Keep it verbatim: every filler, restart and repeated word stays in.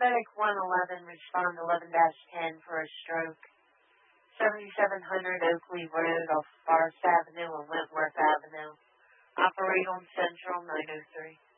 Paramedic one eleven, respond eleven dash ten for a stroke. seventy-seven hundred Oakley Road off Forest Avenue and Wentworth Avenue. Operate on Central nine oh three.